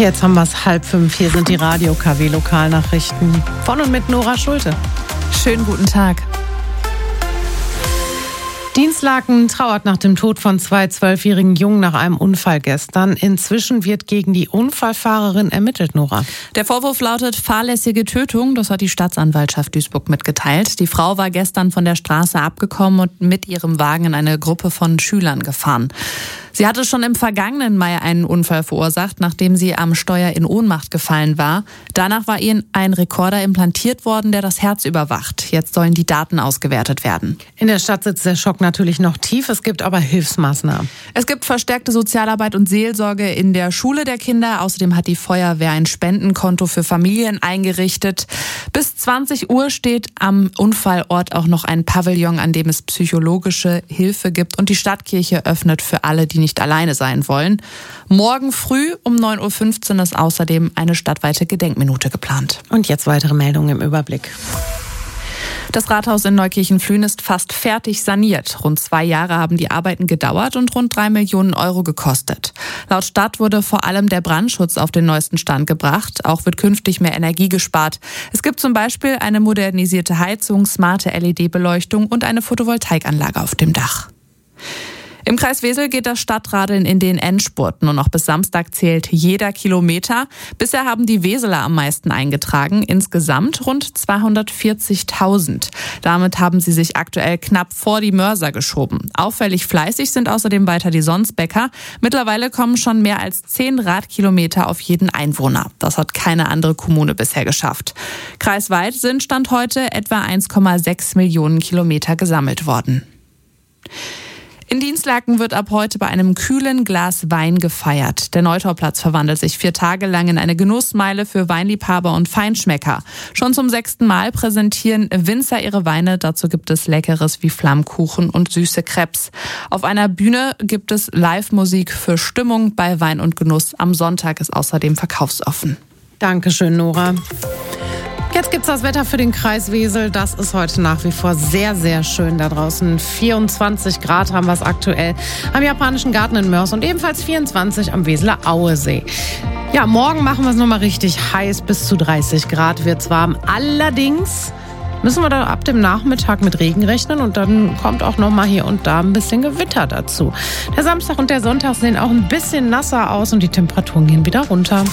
Jetzt haben wir es 4:30. Hier sind die Radio-KW-Lokalnachrichten von und mit Nora Schulte. Schönen guten Tag. Dinslaken trauert nach dem Tod von 2 12-jährigen Jungen nach einem Unfall gestern. Inzwischen wird gegen die Unfallfahrerin ermittelt, Nora. Der Vorwurf lautet fahrlässige Tötung. Das hat die Staatsanwaltschaft Duisburg mitgeteilt. Die Frau war gestern von der Straße abgekommen und mit ihrem Wagen in eine Gruppe von Schülern gefahren. Sie hatte schon im vergangenen Mai einen Unfall verursacht, nachdem sie am Steuer in Ohnmacht gefallen war. Danach war ihr ein Rekorder implantiert worden, der das Herz überwacht. Jetzt sollen die Daten ausgewertet werden. In der Stadt sitzt der Schock natürlich noch tief. Es gibt aber Hilfsmaßnahmen. Es gibt verstärkte Sozialarbeit und Seelsorge in der Schule der Kinder. Außerdem hat die Feuerwehr ein Spendenkonto für Familien eingerichtet. Bis 20 Uhr steht am Unfallort auch noch ein Pavillon, an dem es psychologische Hilfe gibt. Und die Stadtkirche öffnet für alle, die nicht alleine sein wollen. Morgen früh um 9:15 Uhr ist außerdem eine stadtweite Gedenkminute geplant. Und jetzt weitere Meldungen im Überblick. Das Rathaus in Neukirchen-Flühen ist fast fertig saniert. Rund 2 Jahre haben die Arbeiten gedauert und rund 3 Millionen Euro gekostet. Laut Stadt wurde vor allem der Brandschutz auf den neuesten Stand gebracht. Auch wird künftig mehr Energie gespart. Es gibt zum Beispiel eine modernisierte Heizung, smarte LED-Beleuchtung und eine Photovoltaikanlage auf dem Dach. Im Kreis Wesel geht das Stadtradeln in den Endspurt. Nur noch bis Samstag zählt jeder Kilometer. Bisher haben die Weseler am meisten eingetragen. Insgesamt rund 240.000. Damit haben sie sich aktuell knapp vor die Mörser geschoben. Auffällig fleißig sind außerdem weiter die Sonsbecker. Mittlerweile kommen schon mehr als 10 Radkilometer auf jeden Einwohner. Das hat keine andere Kommune bisher geschafft. Kreisweit sind Stand heute etwa 1,6 Millionen Kilometer gesammelt worden. In Dinslaken wird ab heute bei einem kühlen Glas Wein gefeiert. Der Neutorplatz verwandelt sich 4 Tage lang in eine Genussmeile für Weinliebhaber und Feinschmecker. Schon zum 6. Mal präsentieren Winzer ihre Weine. Dazu gibt es Leckeres wie Flammkuchen und süße Crepes. Auf einer Bühne gibt es Live-Musik für Stimmung bei Wein und Genuss. Am Sonntag ist außerdem verkaufsoffen. Dankeschön, Nora. Jetzt gibt's das Wetter für den Kreis Wesel. Das ist heute nach wie vor sehr, sehr schön da draußen. 24 Grad haben wir es aktuell am Japanischen Garten in Mörs und ebenfalls 24 am Weseler Auesee. Ja, morgen machen wir es nochmal richtig heiß. Bis zu 30 Grad wird's warm. Allerdings müssen wir da ab dem Nachmittag mit Regen rechnen und dann kommt auch nochmal hier und da ein bisschen Gewitter dazu. Der Samstag und der Sonntag sehen auch ein bisschen nasser aus und die Temperaturen gehen wieder runter.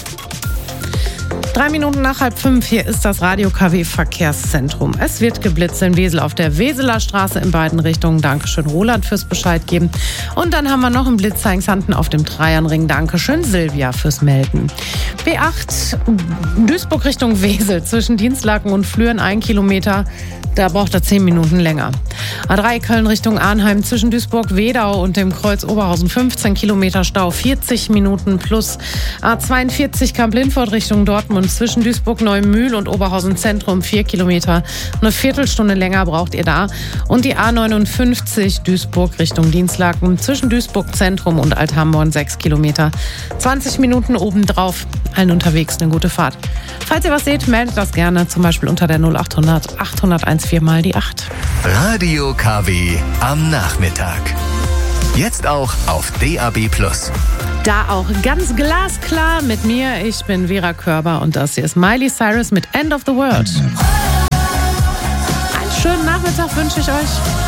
3 Minuten nach 4:30, hier ist das Radio-KW-Verkehrszentrum. Es wird geblitzt in Wesel auf der Weseler Straße in beiden Richtungen. Dankeschön, Roland, fürs Bescheid geben. Und dann haben wir noch einen Blitzer in Xanten auf dem Dreiernring. Dankeschön, Silvia, fürs Melden. B8 Duisburg Richtung Wesel zwischen Dinslaken und Flüren 1 Kilometer. Da braucht er 10 Minuten länger. A3 Köln Richtung Arnheim zwischen Duisburg-Wedau und dem Kreuz Oberhausen 15 Kilometer Stau, 40 Minuten plus. A42 Kamp-Lindfort Richtung Dortmund zwischen Duisburg-Neumühl und Oberhausen Zentrum 4 Kilometer. Eine Viertelstunde länger braucht ihr da. Und die A59 Duisburg Richtung Dinslaken zwischen Duisburg Zentrum und Althamborn 6 Kilometer. 20 Minuten obendrauf. Allen unterwegs eine gute Fahrt. Falls ihr was seht, meldet das gerne, zum Beispiel unter der 0800 801 4 mal die 8. Radio KW am Nachmittag. Jetzt auch auf DAB+. Da auch ganz glasklar mit mir. Ich bin Vera Körber und das hier ist Miley Cyrus mit End of the World. Einen schönen Nachmittag wünsche ich euch.